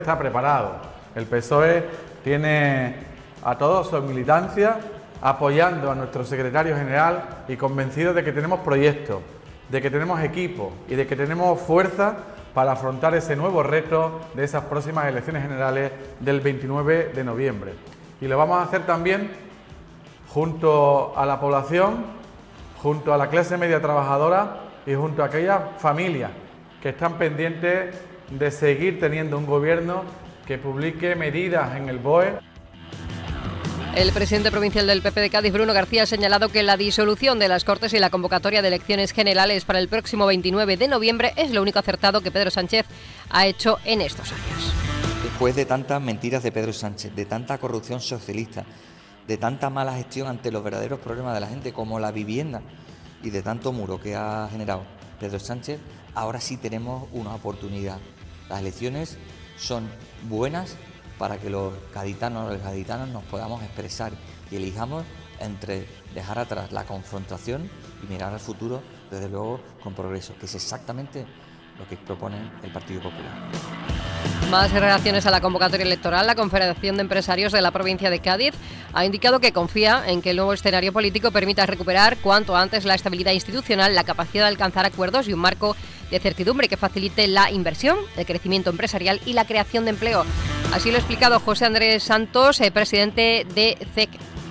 Está preparado. El PSOE tiene a toda su militancia apoyando a nuestro secretario general y convencido de que tenemos proyectos, de que tenemos equipo y de que tenemos fuerza para afrontar ese nuevo reto de esas próximas elecciones generales del 29 de noviembre. Y lo vamos a hacer también junto a la población, junto a la clase media trabajadora y junto a aquellas familias que están pendientes de seguir teniendo un gobierno que publique medidas en el BOE. El presidente provincial del PP de Cádiz, Bruno García, ha señalado que la disolución de las Cortes y la convocatoria de elecciones generales para el próximo 29 de noviembre es lo único acertado que Pedro Sánchez ha hecho en estos años. Después de tantas mentiras de Pedro Sánchez, de tanta corrupción socialista, de tanta mala gestión ante los verdaderos problemas de la gente como la vivienda y de tanto muro que ha generado Pedro Sánchez, ahora sí tenemos una oportunidad. Las elecciones son buenas para que los gaditanos nos podamos expresar y elijamos entre dejar atrás la confrontación y mirar al futuro, desde luego, con progreso, que es exactamente lo que propone el Partido Popular. Más reacciones a la convocatoria electoral. La Confederación de Empresarios de la provincia de Cádiz ha indicado que confía en que el nuevo escenario político permita recuperar cuanto antes la estabilidad institucional, la capacidad de alcanzar acuerdos y un marco de certidumbre que facilite la inversión, el crecimiento empresarial y la creación de empleo. Así lo ha explicado José Andrés Santos, presidente de CEC.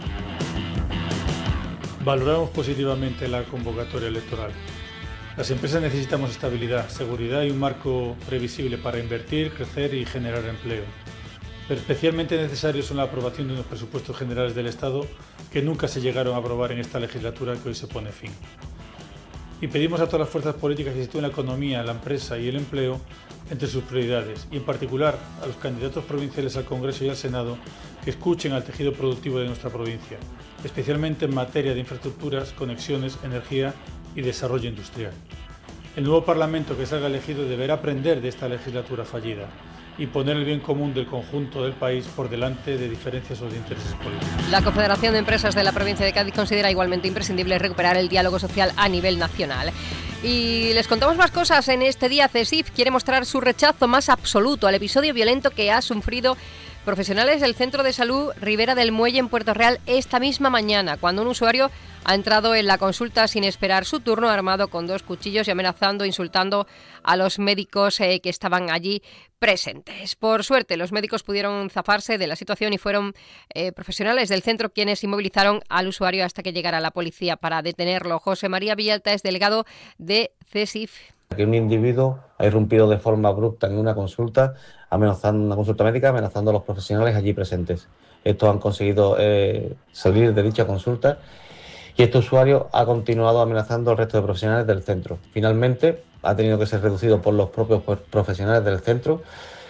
Valoramos positivamente la convocatoria electoral. Las empresas necesitamos estabilidad, seguridad y un marco previsible para invertir, crecer y generar empleo. Pero especialmente necesarios son la aprobación de unos presupuestos generales del Estado que nunca se llegaron a aprobar en esta legislatura que hoy se pone fin. Y pedimos a todas las fuerzas políticas que sitúen la economía, la empresa y el empleo entre sus prioridades, y en particular a los candidatos provinciales al Congreso y al Senado que escuchen al tejido productivo de nuestra provincia, especialmente en materia de infraestructuras, conexiones, energía y desarrollo industrial. El nuevo Parlamento que salga elegido deberá aprender de esta legislatura fallida y poner el bien común del conjunto del país por delante de diferencias o de intereses políticos. La Confederación de Empresas de la provincia de Cádiz considera igualmente imprescindible recuperar el diálogo social a nivel nacional. Y les contamos más cosas. En este día, CESIF quiere mostrar su rechazo más absoluto al episodio violento que ha sufrido profesionales del Centro de Salud Ribera del Muelle en Puerto Real esta misma mañana, cuando un usuario ha entrado en la consulta sin esperar su turno, armado con 2 cuchillos y amenazando, insultando a los médicos que estaban allí presentes. Por suerte, los médicos pudieron zafarse de la situación y fueron profesionales del centro quienes inmovilizaron al usuario hasta que llegara la policía para detenerlo. José María Villalta es delegado de CESIF. Que un individuo ha irrumpido de forma abrupta en una consulta, amenazando una consulta médica, amenazando a los profesionales allí presentes. Estos han conseguido salir de dicha consulta y este usuario ha continuado amenazando al resto de profesionales del centro. Finalmente, ha tenido que ser reducido por los propios profesionales del centro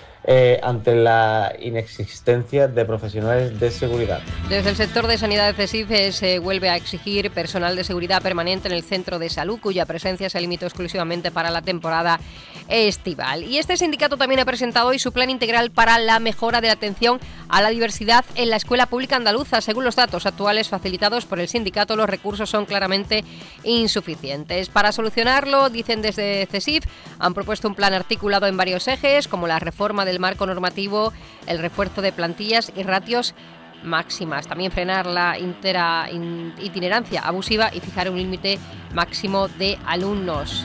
ante la inexistencia de profesionales de seguridad. Desde el sector de sanidad de CESIF se vuelve a exigir personal de seguridad permanente en el centro de salud, cuya presencia se limitó exclusivamente para la temporada estival. Y este sindicato también ha presentado hoy su plan integral para la mejora de la atención a la diversidad en la escuela pública andaluza. Según los datos actuales facilitados por el sindicato, los recursos son claramente insuficientes. Para solucionarlo, dicen desde CESIF, han propuesto un plan articulado en varios ejes, como la reforma del marco normativo, el refuerzo de plantillas y ratios máximas. También frenar la itinerancia abusiva y fijar un límite máximo de alumnos.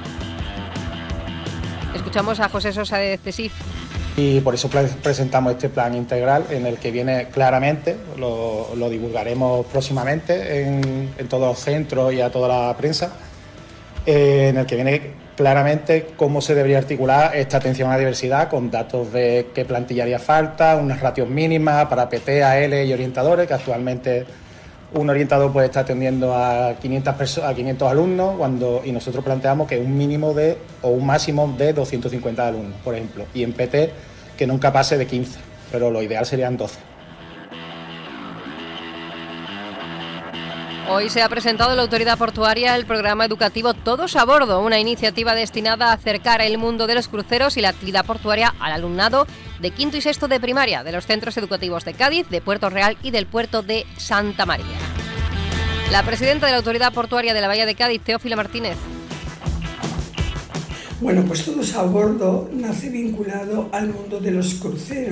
Escuchamos a José Sosa de CESIF. Y por eso presentamos este plan integral en el que viene claramente, lo divulgaremos próximamente en todos los centros y a toda la prensa, en el que viene claramente cómo se debería articular esta atención a la diversidad con datos de qué plantilla haría falta, unas ratios mínimas para PT, AL y orientadores, que actualmente un orientador puede estar atendiendo a 500 alumnos y nosotros planteamos que un mínimo o un máximo de 250 alumnos, por ejemplo, y en PT que nunca pase de 15, pero lo ideal serían 12. Hoy se ha presentado en la Autoridad Portuaria el programa educativo Todos a Bordo, una iniciativa destinada a acercar el mundo de los cruceros y la actividad portuaria al alumnado de quinto y sexto de primaria de los centros educativos de Cádiz, de Puerto Real y del puerto de Santa María. La presidenta de la Autoridad Portuaria de la Bahía de Cádiz, Teófila Martínez. Bueno, pues Todos a Bordo nace vinculado al mundo de los cruceros.